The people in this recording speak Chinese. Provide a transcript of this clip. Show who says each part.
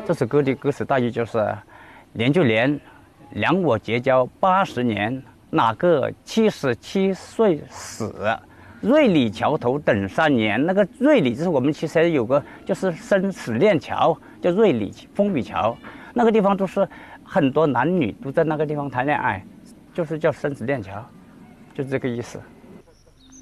Speaker 1: 这首歌的歌词大意就是连就连，两我结交80年，哪个77岁死？瑞里桥头等3年。那个瑞里就是我们其实有个就是生死链桥，叫瑞里风雨桥。那个地方都是很多男女都在那个地方谈恋爱，就是叫生死链桥，就这个意思。